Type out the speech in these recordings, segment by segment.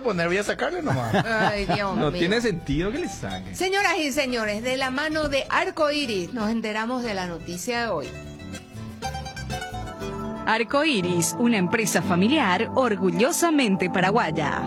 poner, voy a sacarle nomás. Ay, Dios mío. No tiene sentido que le saquen. Señoras y señores, de la mano de Arcoiris nos enteramos de la noticia de hoy. Arcoiris, una empresa familiar orgullosamente paraguaya.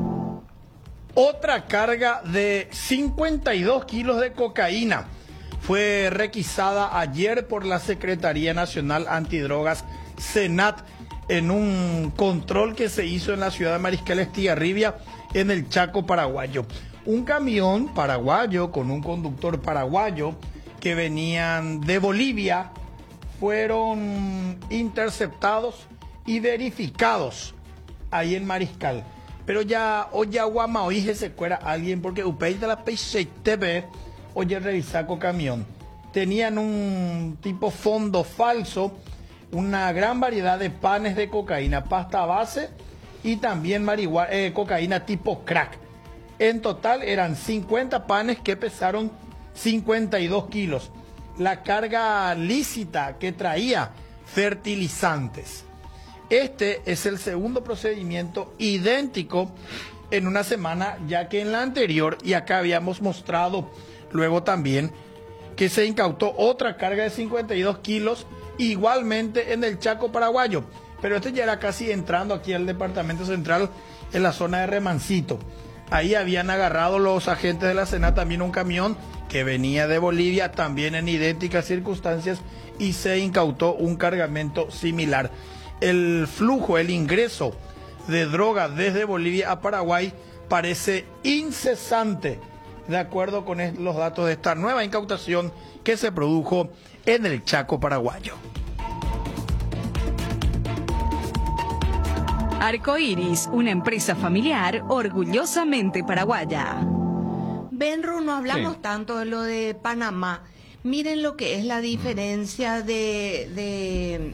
Otra carga de 52 kilos de cocaína fue requisada ayer por la Secretaría Nacional Antidrogas, SENAT, en un control que se hizo en la ciudad de Mariscal Estigarribia, en el Chaco paraguayo. Un camión paraguayo con un conductor paraguayo que venían de Bolivia fueron interceptados y verificados ahí en Mariscal. Pero ya, oye, Aguama, oye, se cuera alguien, porque Upey de la TV, oye, revisaco camión. Tenían un tipo fondo falso, una gran variedad de panes de cocaína, pasta base y también cocaína tipo crack. En total eran 50 panes que pesaron 52 kilos. La carga lícita que traía fertilizantes. Este es el segundo procedimiento idéntico en una semana, ya que en la anterior, y acá habíamos mostrado luego también, que se incautó otra carga de 52 kilos, igualmente en el Chaco paraguayo. Pero este ya era casi entrando aquí al departamento central, en la zona de Remancito. Ahí habían agarrado los agentes de la SENAT también un camión que venía de Bolivia, también en idénticas circunstancias, y se incautó un cargamento similar. El flujo, el ingreso de droga desde Bolivia a Paraguay parece incesante, de acuerdo con los datos de esta nueva incautación que se produjo en el Chaco paraguayo. Arcoiris, una empresa familiar orgullosamente paraguaya. Benru, no hablamos Sí. tanto de lo de Panamá. Miren lo que es la diferencia de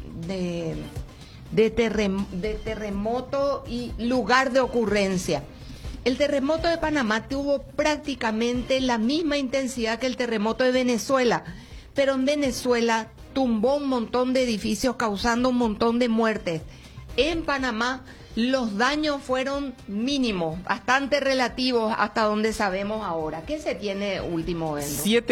terremoto y lugar de ocurrencia. El terremoto de Panamá tuvo prácticamente la misma intensidad que el terremoto de Venezuela, pero en Venezuela tumbó un montón de edificios causando un montón de muertes. En Panamá los daños fueron mínimos, bastante relativos hasta donde sabemos ahora. ¿Qué se tiene último, Benro?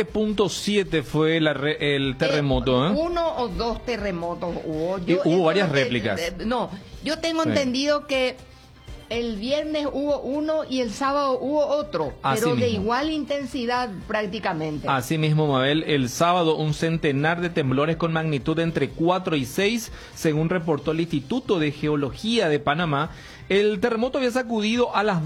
7.7 fue el terremoto, ¿eh? Uno o dos terremotos hubo. Hubo varias réplicas. Yo tengo Sí. entendido que el viernes hubo uno y el sábado hubo otro, Así pero de mismo. igual intensidad prácticamente. Asimismo, Mabel, el sábado un centenar de temblores con magnitud entre 4 y 6, según reportó el Instituto de Geología de Panamá. El terremoto había sacudido a las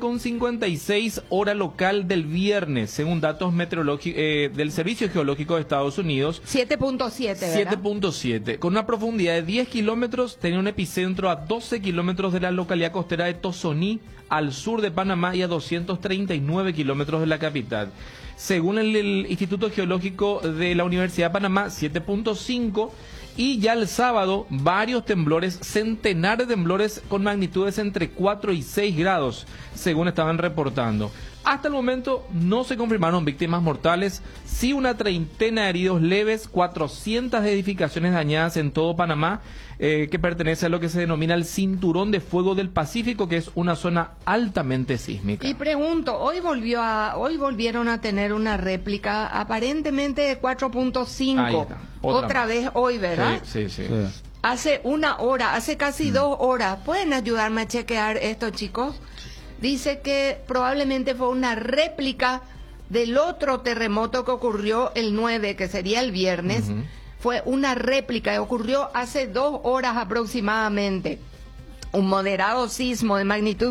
12:56 hora local del viernes, según datos meteorológicos del Servicio Geológico de Estados Unidos. 7.7, ¿verdad? 7.7, con una profundidad de 10 kilómetros, tenía un epicentro a 12 kilómetros de la localidad costera de Tozoní, al sur de Panamá, y a 239 kilómetros de la capital. Según el Instituto Geológico de la Universidad de Panamá, 7.5, y ya el sábado varios temblores, centenares de temblores con magnitudes entre 4 y 6 grados, según estaban reportando. Hasta el momento no se confirmaron víctimas mortales, sí una treintena de heridos leves, 400 edificaciones dañadas en todo Panamá, que pertenece a lo que se denomina el Cinturón de Fuego del Pacífico, que es una zona altamente sísmica. Y pregunto, hoy volvieron a tener una réplica aparentemente de Ahí 4.5. está, Otra vez hoy, ¿verdad? Sí. Hace una hora, hace casi 2 horas. ¿Pueden ayudarme a chequear esto, chicos? Dice que probablemente fue una réplica del otro terremoto que ocurrió el 9, que sería el viernes. Fue una réplica que ocurrió hace 2 horas aproximadamente. Un moderado sismo de magnitud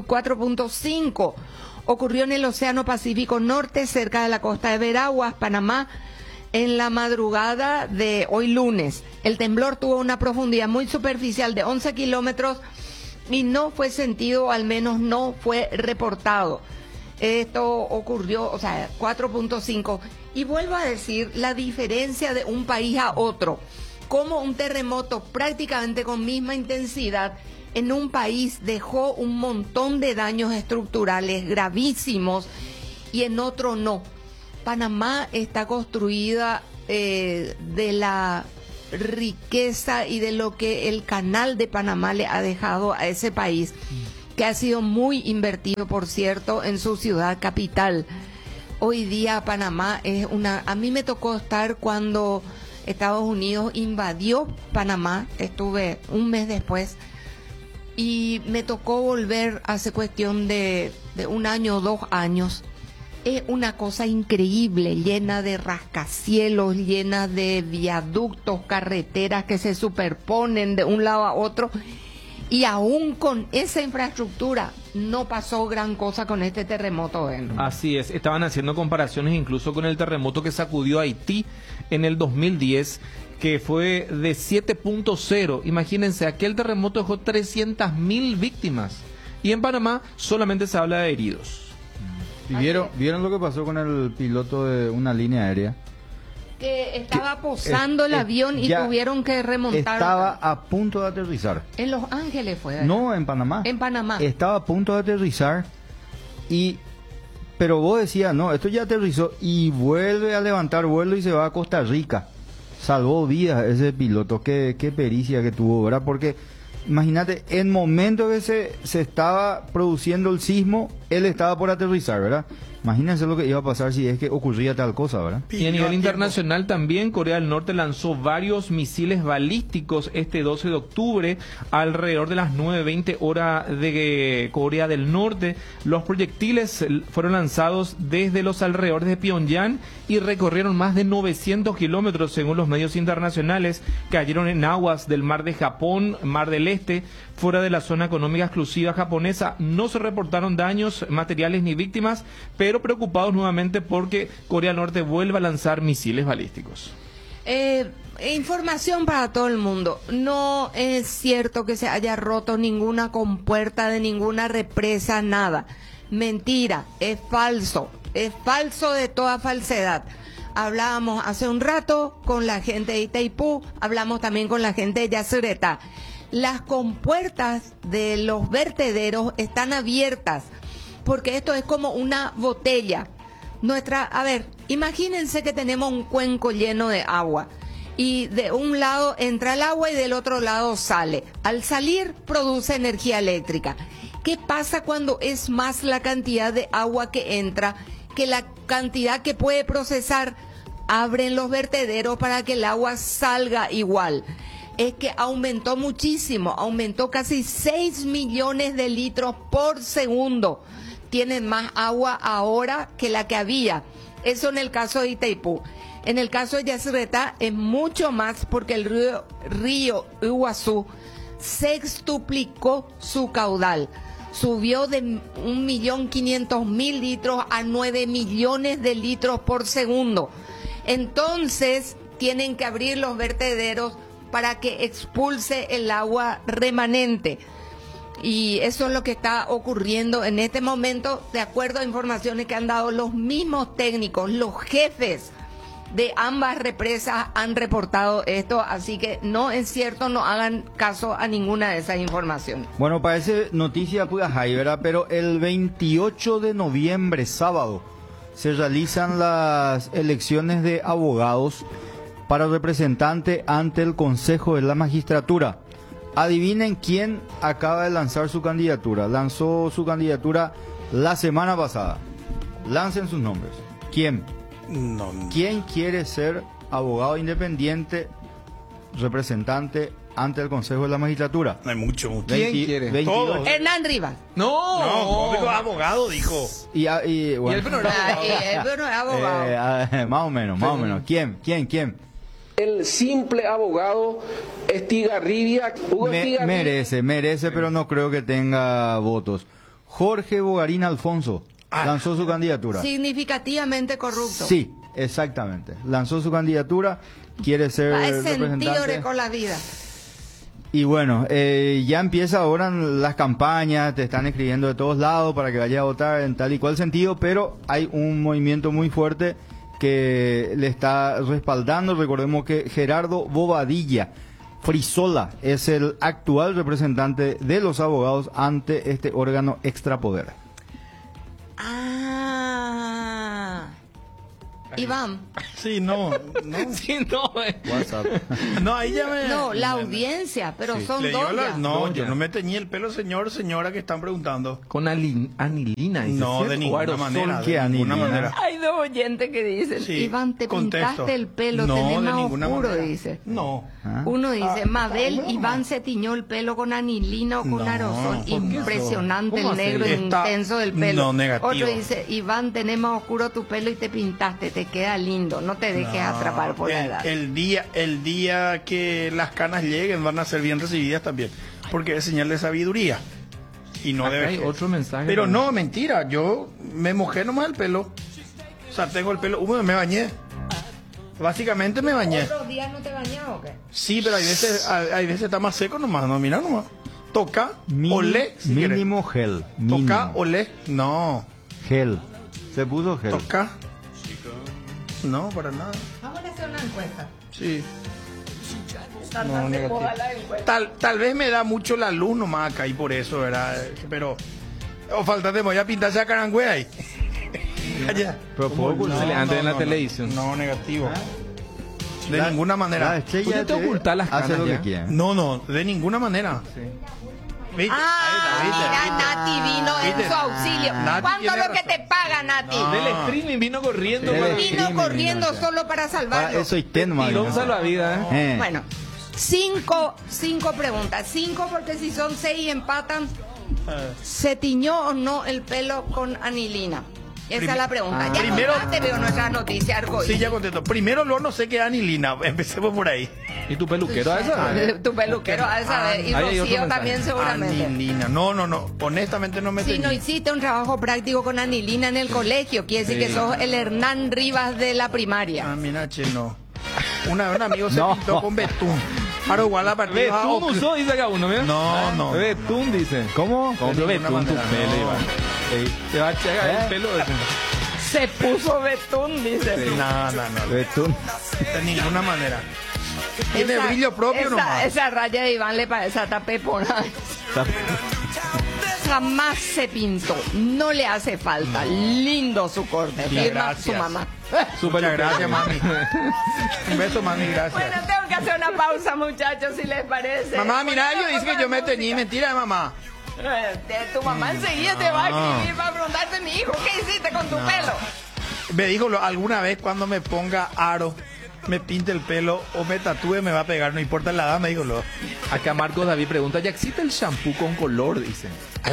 4.5 ocurrió en el Océano Pacífico Norte, cerca de la costa de Veraguas, Panamá, en la madrugada de hoy lunes. El temblor tuvo una profundidad muy superficial de 11 kilómetros y no fue sentido, o al menos no fue reportado. Esto ocurrió, 4.5. Y vuelvo a decir, la diferencia de un país a otro, como un terremoto prácticamente con misma intensidad en un país dejó un montón de daños estructurales gravísimos y en otro no. Panamá está construida de la riqueza y de lo que el canal de Panamá le ha dejado a ese país. que ha sido muy invertido, por cierto, en su ciudad capital. Hoy día Panamá es a mí me tocó estar cuando Estados Unidos invadió Panamá, estuve un mes después, y me tocó volver hace cuestión de 1 año o 2 años. Es una cosa increíble, llena de rascacielos, llena de viaductos, carreteras que se superponen de un lado a otro. Y aún con esa infraestructura no pasó gran cosa con este terremoto. Así es, estaban haciendo comparaciones incluso con el terremoto que sacudió a Haití en el 2010, que fue de 7.0. Imagínense, aquel terremoto dejó 300.000 víctimas y en Panamá solamente se habla de heridos. ¿Y vieron lo que pasó con el piloto de una línea aérea? Que estaba posando el avión y tuvieron que remontar. Estaba a punto de aterrizar. En Los Ángeles fue, ¿verdad? No, en Panamá. En Panamá. Estaba a punto de aterrizar pero vos decías, no, esto ya aterrizó y vuelve a levantar vuelo y se va a Costa Rica. Salvó vidas ese piloto, qué pericia que tuvo, ¿verdad? Porque imagínate, en el momento que se estaba produciendo el sismo, él estaba por aterrizar, ¿verdad? Imagínense lo que iba a pasar si es que ocurría tal cosa, ¿verdad? Y a nivel internacional también, Corea del Norte lanzó varios misiles balísticos este 12 de octubre, alrededor de las 9:20 hora de Corea del Norte. Los proyectiles fueron lanzados desde los alrededores de Pyongyang y recorrieron más de 900 kilómetros, según los medios internacionales. Cayeron en aguas del Mar de Japón, Mar del Este, fuera de la zona económica exclusiva japonesa. No se reportaron daños materiales ni víctimas, pero preocupados nuevamente porque Corea del Norte vuelve a lanzar misiles balísticos. Información para todo el mundo. No es cierto que se haya roto ninguna compuerta de ninguna represa, nada. Mentira, es falso de toda falsedad. Hablábamos hace un rato con la gente de Itaipú, hablamos también con la gente de Yacyretá. Las compuertas de los vertederos están abiertas, porque esto es como una botella. A ver, imagínense que tenemos un cuenco lleno de agua y de un lado entra el agua y del otro lado sale. Al salir produce energía eléctrica. ¿Qué pasa cuando es más la cantidad de agua que entra que la cantidad que puede procesar? Abren los vertederos para que el agua salga igual. Es que aumentó muchísimo, aumentó casi 6 millones de litros por segundo. Tienen más agua ahora que la que había. Eso en el caso de Itaipú. En el caso de Yacyretá es mucho más porque el río Iguazú sextuplicó su caudal. Subió de 1.500.000 litros a 9 millones de litros por segundo. Entonces tienen que abrir los vertederos para que expulse el agua remanente. Y eso es lo que está ocurriendo en este momento, de acuerdo a informaciones que han dado los mismos técnicos, los jefes de ambas represas han reportado esto, así que no es cierto, no hagan caso a ninguna de esas informaciones. Bueno, parece noticia pues, ¿verdad? Pero el 28 de noviembre, sábado, se realizan las elecciones de abogados para representante ante el Consejo de la Magistratura. Adivinen quién acaba de lanzar su candidatura. Lanzó su candidatura la semana pasada. Lancen sus nombres. ¿Quién? No. ¿Quién quiere ser abogado independiente, representante ante el Consejo de la Magistratura? No hay mucho. ¿Quién quiere? 28. Todos. Hernán Rivas. No, digo abogado, dijo. Y Y él bueno, pero no era abogado. Él no es abogado. más o menos. ¿Quién? El simple abogado Estigarribia, Hugo Estigarribia. Merece, pero no creo que tenga votos. Jorge Bogarín Alfonso lanzó su candidatura. Significativamente corrupto. Sí, exactamente. Lanzó su candidatura, quiere ser Es sentido representante. con la vida. Y bueno, ya empieza ahora las campañas, te están escribiendo de todos lados para que vayas a votar en tal y cual sentido, pero hay un movimiento muy fuerte que le está respaldando. Recordemos que Gerardo Bobadilla Frisola es el actual representante de los abogados ante este órgano extrapoder. Iván. Sí, no. Sí, no, WhatsApp. No, ahí ya me... No, la audiencia, pero son ¿Leyó dos ya. No, Dos yo ya. no me teñí el pelo, señora que están preguntando. Con anilina, dice. No, ¿cierto? de O ninguna aerosol. manera. ¿Qué De ninguna anilina? manera. Hay dos oyentes que dicen, Sí, Iván, te contesto. pintaste el pelo, No, tenés de más ninguna oscuro, manera. dice. No. ¿Ah? Uno dice, Mabel, no. Iván se tiñó el pelo con anilina o con No, aerosol. ¿por qué eso? Impresionante ¿Cómo el así? negro Está- intenso del pelo. No, negativo. Otro dice, Iván, tenés más oscuro tu pelo y te pintaste, te queda lindo, no te dejes atrapar por la edad. El día que las canas lleguen van a ser bien recibidas también, porque es señal de sabiduría y no Acá debe hay ser. otro mensaje. Pero no, mentira, yo me mojé nomás el pelo, o sea, tengo el pelo húmedo, me bañé, básicamente me bañé. ¿Otros días no te bañas o qué? Sí, pero hay veces está más seco nomás, no, mira nomás, toca, olé, si Mínimo gel. querés. Toca, Mínimo. olé, no, Gel. Se puso gel. toca, no, para nada, Vamos a hacer una encuesta. sí. No, negativo. Tal vez me da mucho la luz nomás acá y por eso, ¿verdad? Pero. O falta de voy a pintarse a Carangüe ahí. Allá. Pero por Se le anda en la televisión. No, negativo. De La- ninguna La manera. estrella ¿Usted te TV oculta las hace canas lo ya? que quiere. No, de ninguna manera. ¿Viste? Ah, Ahí está, mira, Nati vino en ¿Viste? su auxilio. Nati ¿Cuánto tiene es lo que razón. te paga, Nati? Del streaming vino corriendo. Del para- streaming. Vino corriendo ya. solo para salvarlo. Eso y ten, man. Tirón salvavidas, ¿eh? Bueno, cinco preguntas. 5 porque si son 6 empatan. ¿Se tiñó o no el pelo con anilina? Esa es la pregunta. Ya Primero- contaste, veo nuestras noticias, Argoí. Sí, ya contesto. Primero, no sé qué es anilina. Empecemos por ahí. ¿Y tu peluquero a esa? Tu peluquero a saber. Y Ahí hay otro Rocío mensaje. también seguramente. Anilina. No. Honestamente no me Si no teñí. hiciste un trabajo práctico con anilina en el colegio, quiere decir que sos el Hernán Rivas de la primaria. Ah, mira, che, no. Una vez un amigo se No. pintó con betún. Ahora igual a partir de Betún usó, dice acá uno, mira. No. Betún dice. ¿Cómo? Compro De ninguna betún tu manera, pelo, no. Iván. Te va a chegar el pelo. Se puso betún, dice. No. Betún. De ninguna manera. Tiene Esa- brillo propio nomás. Esa raya de Iván le parece a tapepona. Jamás se pintó, no le hace falta. Lindo su corte, Sí, firma gracias. su mamá. Muchas gracias, mami. Un beso, mami, gracias. Bueno, tengo que hacer una pausa, muchachos, si les parece. Mamá, mira, yo Ponemos dice que otra yo me música. teñí. Mentira, mamá. Tu mamá enseguida te va a escribir para preguntarte, mi hijo, ¿qué hiciste con tu pelo? Me dijo, alguna vez cuando me ponga aro, me pinte el pelo o me tatúe, me va a pegar. No importa la edad, me dijo. Acá Marcos David pregunta, ¿ya existe el shampoo con color? Dice.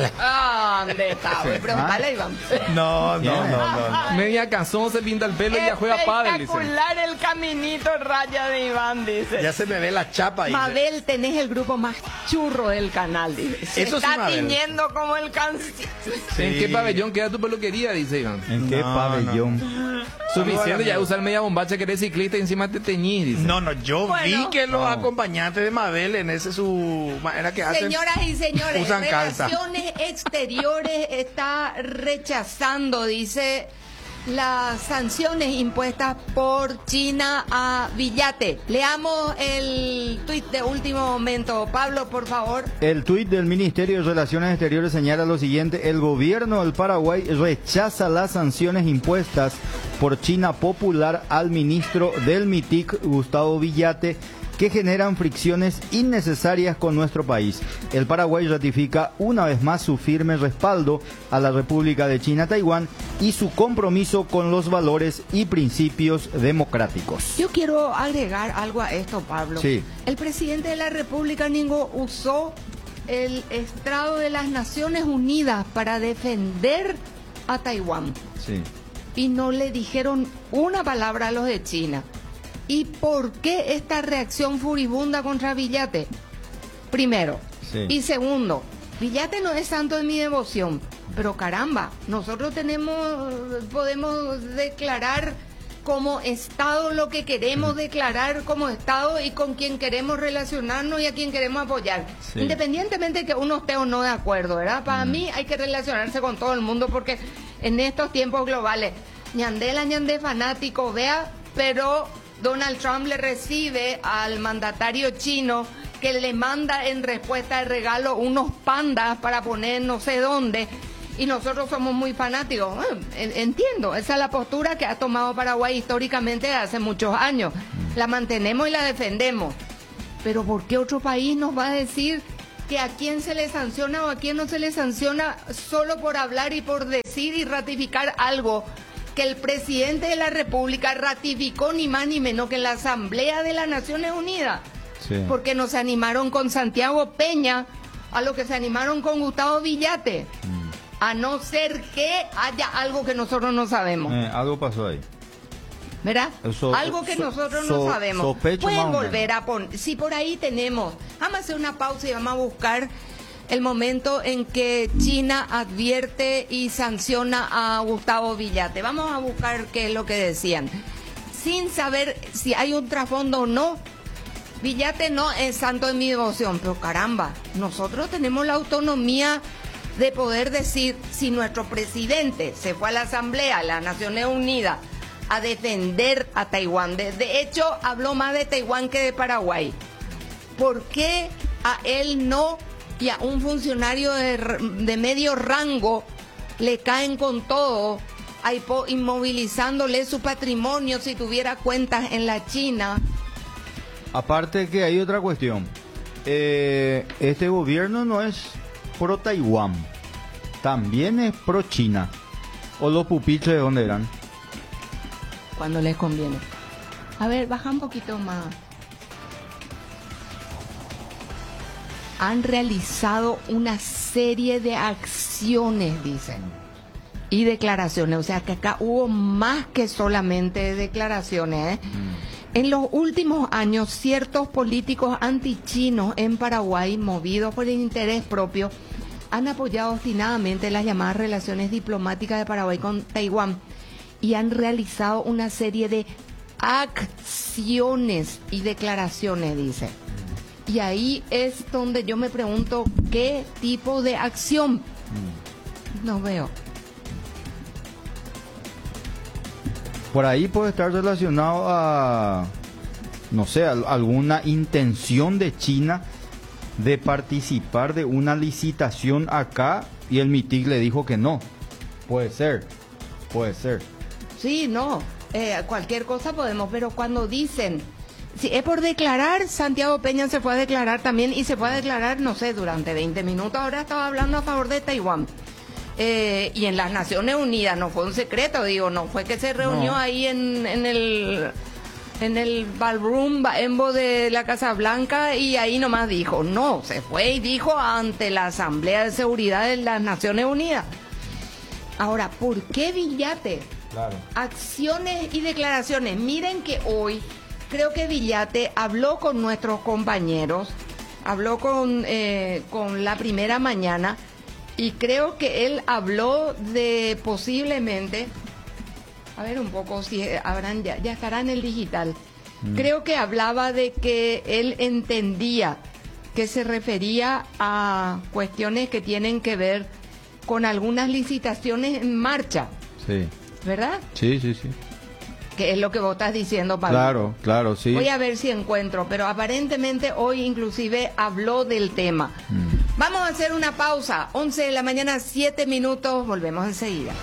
¿Dónde está? Voy a preguntarle a Iván. No. Media canción se pinta el pelo y ya juega pádel, dice. Espectacular el caminito raya de Iván, dice. Ya se me ve la chapa ahí. Mabel, tenés el grupo más churro del canal, dice. Se Eso sí, está Mabel. tiñendo como el ¿En qué pabellón queda tu peluquería? Dice Iván. ¿En qué No, pabellón? Suficiente ya usar media bombacha que eres ciclista y encima te teñís, dice. No, yo Bueno. vi que los acompañantes de Mabel en ese su manera que hacen. Señoras y señores, usan calza. Relaciones Exteriores está rechazando, dice, las sanciones impuestas por China a Villate. Leamos el tuit de último momento. Pablo, por favor. El tuit del Ministerio de Relaciones Exteriores señala lo siguiente: el gobierno del Paraguay rechaza las sanciones impuestas por China Popular al ministro del MITIC, Gustavo Villate, que generan fricciones innecesarias con nuestro país. El Paraguay ratifica una vez más su firme respaldo a la República de China-Taiwán y su compromiso con los valores y principios democráticos. Yo quiero agregar algo a esto, Pablo. Sí. El presidente de la República, Ningo, usó el estrado de las Naciones Unidas para defender a Taiwán. Sí. Y no le dijeron una palabra a los de China. ¿Y por qué esta reacción furibunda contra Villate? Primero. Sí. Y segundo, Villate no es santo de mi devoción, pero caramba, nosotros podemos declarar como Estado lo que queremos declarar como Estado y con quien queremos relacionarnos y a quien queremos apoyar. Sí. Independientemente de que uno esté o no de acuerdo, ¿verdad? Para mí hay que relacionarse con todo el mundo porque en estos tiempos globales, ñandé fanático, vea, pero Donald Trump le recibe al mandatario chino que le manda en respuesta de regalo unos pandas para poner no sé dónde. y nosotros somos muy fanáticos. Bueno, entiendo, esa es la postura que ha tomado Paraguay históricamente hace muchos años. La mantenemos y la defendemos. Pero ¿por qué otro país nos va a decir que a quién se le sanciona o a quién no se le sanciona solo por hablar y por decir y ratificar algo que el presidente de la República ratificó ni más ni menos que en la Asamblea de las Naciones Unidas? Sí. Porque no se animaron con Santiago Peña a lo que se animaron con Gustavo Villate. A no ser que haya algo que nosotros no sabemos. Algo pasó ahí. ¿Verdad? Eso, algo que nosotros no sabemos. Sospecho Pueden más o volver a poner. Si por ahí tenemos. Vamos a hacer una pausa y vamos a buscar el momento en que China advierte y sanciona a Gustavo Villate. Vamos a buscar qué es lo que decían. Sin saber si hay un trasfondo o no. Villate no es santo de mi devoción, pero caramba, nosotros tenemos la autonomía de poder decir, si nuestro presidente se fue a la Asamblea de las Naciones Unidas a defender a Taiwán, de hecho habló más de Taiwán que de Paraguay, ¿por qué a él no y a un funcionario de medio rango le caen con todo, inmovilizándole su patrimonio si tuviera cuentas en la China? Aparte que hay otra cuestión. Este gobierno no es pro Taiwán, también es pro China. ¿O los pupitres de dónde eran? Cuando les conviene. A ver, baja un poquito más. Han realizado una serie de acciones, dicen, y declaraciones. O sea que acá hubo más que solamente declaraciones, ¿eh? En los últimos años, ciertos políticos antichinos en Paraguay, movidos por el interés propio, han apoyado obstinadamente las llamadas relaciones diplomáticas de Paraguay con Taiwán y han realizado una serie de acciones y declaraciones, dice. Y ahí es donde yo me pregunto, ¿qué tipo de acción? No veo. Por ahí puede estar relacionado a, no sé, alguna intención de China de participar de una licitación acá y el MITIC le dijo que no. Puede ser, puede ser. Sí, no, cualquier cosa podemos, pero cuando dicen, si es por declarar, Santiago Peña se fue a declarar también y se fue a declarar, no sé, durante 20 minutos, ahora estaba hablando a favor de Taiwán. Y en las Naciones Unidas, no fue un secreto, digo, no fue que se reunió ahí en el ballroom Baembo de la Casa Blanca y ahí nomás dijo, no, se fue y dijo ante la Asamblea de Seguridad de las Naciones Unidas. Ahora, ¿por qué Villate? Claro. Acciones y declaraciones. Miren que hoy creo que Villate habló con nuestros compañeros, habló con La Primera Mañana. Y creo que él habló de posiblemente, a ver un poco si habrán ya estará en el digital. Creo que hablaba de que él entendía que se refería a cuestiones que tienen que ver con algunas licitaciones en marcha. Sí. ¿Verdad? Sí, sí, sí. Que es lo que vos estás diciendo, Pablo. Claro, claro, sí. Voy a ver si encuentro, pero aparentemente hoy inclusive habló del tema. Vamos a hacer una pausa, 11 de la mañana, 7 minutos, volvemos enseguida.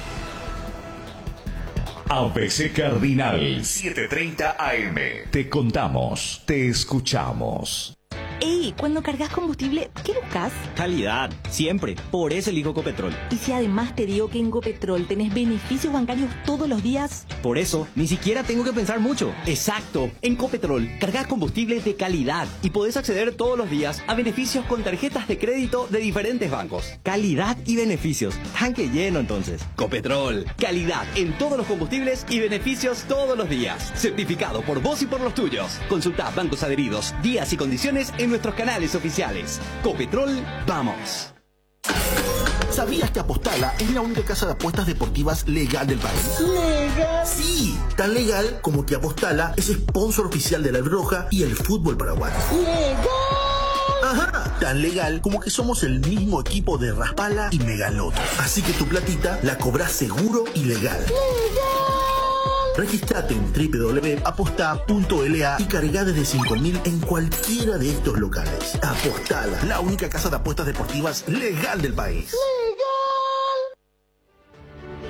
ABC Cardinal 7:30 AM. Te contamos, te escuchamos. Ey, cuando cargas combustible, ¿qué buscas? Calidad, siempre. Por eso elijo Copetrol. Y si además te digo que en Copetrol tenés beneficios bancarios todos los días. Por eso, ni siquiera tengo que pensar mucho. Exacto. En Copetrol, cargas combustible de calidad y podés acceder todos los días a beneficios con tarjetas de crédito de diferentes bancos. Calidad y beneficios. Tanque lleno entonces. Copetrol. Calidad en todos los combustibles y beneficios todos los días. Certificado por vos y por los tuyos. Consulta bancos adheridos, días y condiciones en nuestros canales oficiales. Copetrol, vamos. ¿Sabías que Apostala es la única casa de apuestas deportivas legal del país? ¿Legal? Sí, tan legal como que Apostala es sponsor oficial de la Roja y el fútbol paraguayo. ¡Legal! Ajá, tan legal como que somos el mismo equipo de Raspala y Megaloto. Así que tu platita la cobras seguro y legal. ¡Legal! Registrate en www.aposta.la y carga desde 5.000 en cualquiera de estos locales. Apostala, la única casa de apuestas deportivas legal del país.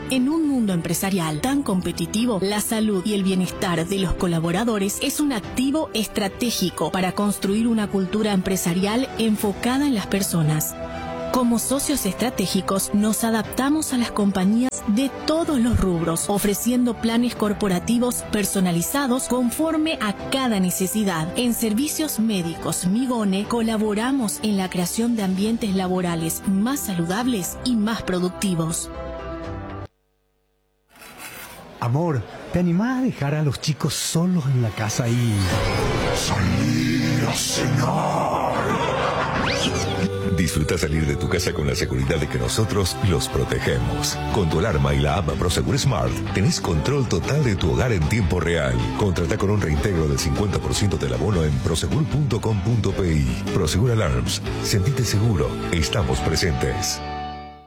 En un mundo empresarial tan competitivo, la salud y el bienestar de los colaboradores es un activo estratégico para construir una cultura empresarial enfocada en las personas. Como socios estratégicos, nos adaptamos a las compañías de todos los rubros, ofreciendo planes corporativos personalizados conforme a cada necesidad. En Servicios Médicos Migone colaboramos en la creación de ambientes laborales más saludables y más productivos. Amor, ¿te animás a dejar a los chicos solos en la casa y salir a cenar? Disfruta salir de tu casa con la seguridad de que nosotros los protegemos. Con tu alarma y la app Prosegur Smart, tenés control total de tu hogar en tiempo real. Contrata con un reintegro del 50% del abono en prosegur.com.pi. Prosegur Alarms. Sentite seguro. Estamos presentes.